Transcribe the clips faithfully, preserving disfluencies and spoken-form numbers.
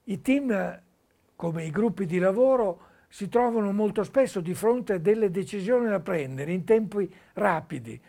I team, come i gruppi di lavoro, si trovano molto spesso di fronte a delle decisioni da prendere in tempi rapidi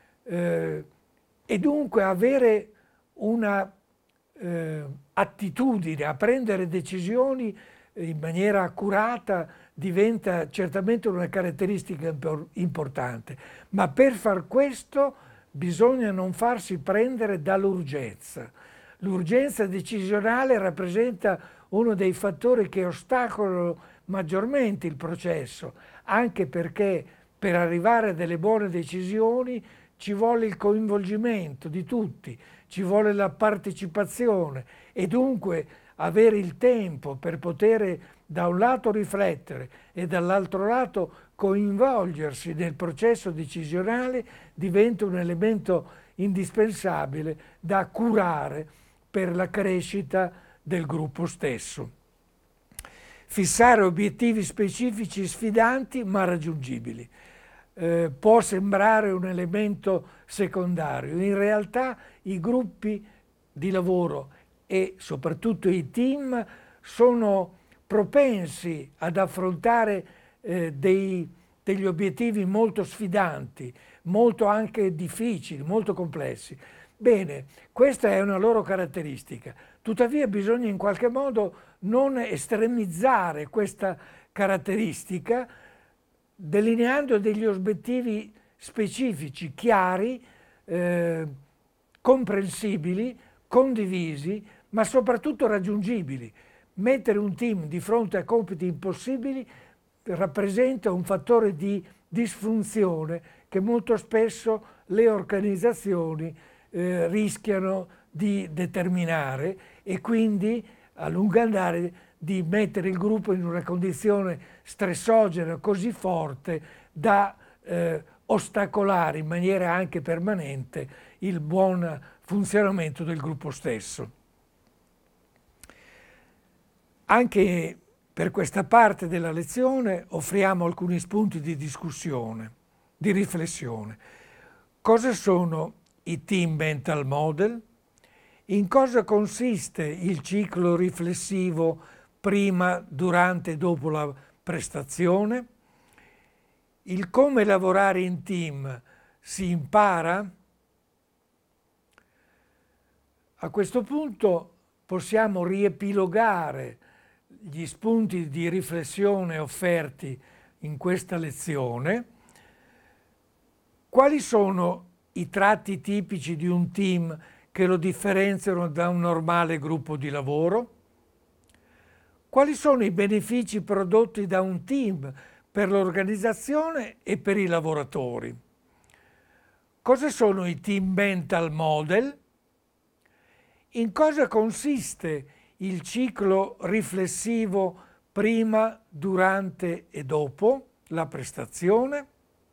eh, e dunque avere una eh, attitudine a prendere decisioni in maniera accurata diventa certamente una caratteristica importante, ma per far questo bisogna non farsi prendere dall'urgenza. L'urgenza decisionale rappresenta uno dei fattori che ostacolano maggiormente il processo, anche perché per arrivare a delle buone decisioni ci vuole il coinvolgimento di tutti, ci vuole la partecipazione e dunque avere il tempo per poter da un lato riflettere e dall'altro lato coinvolgersi nel processo decisionale diventa un elemento indispensabile da curare per la crescita del gruppo stesso. Fissare obiettivi specifici sfidanti ma raggiungibili. Eh, può sembrare un elemento secondario, in realtà i gruppi di lavoro e soprattutto i team sono propensi ad affrontare eh, dei, degli obiettivi molto sfidanti, molto anche difficili, molto complessi. Bene, questa è una loro caratteristica, tuttavia bisogna in qualche modo non estremizzare questa caratteristica delineando degli obiettivi specifici, chiari, eh, comprensibili, condivisi, ma soprattutto raggiungibili. Mettere un team di fronte a compiti impossibili rappresenta un fattore di disfunzione che molto spesso le organizzazioni eh, rischiano di determinare e quindi a lungo andare di mettere il gruppo in una condizione stressogena così forte da eh, ostacolare in maniera anche permanente il buon funzionamento del gruppo stesso. Anche per questa parte della lezione offriamo alcuni spunti di discussione, di riflessione. Cosa sono i team mental model? In cosa consiste il ciclo riflessivo prima, durante e dopo la prestazione? Il come lavorare in team si impara? A questo punto possiamo riepilogare gli spunti di riflessione offerti in questa lezione. Quali sono i tratti tipici di un team che lo differenziano da un normale gruppo di lavoro? Quali sono i benefici prodotti da un team per l'organizzazione e per i lavoratori? Cosa sono i team mental model? In cosa consiste il ciclo riflessivo prima, durante e dopo la prestazione?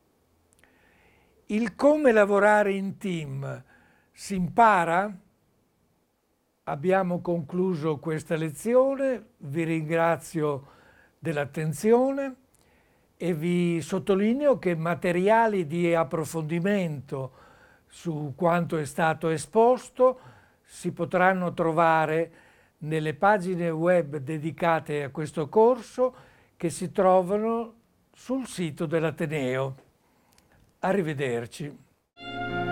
Il come lavorare in team si impara? Abbiamo concluso questa lezione, vi ringrazio dell'attenzione e vi sottolineo che materiali di approfondimento su quanto è stato esposto si potranno trovare nelle pagine web dedicate a questo corso che si trovano sul sito dell'Ateneo. Arrivederci.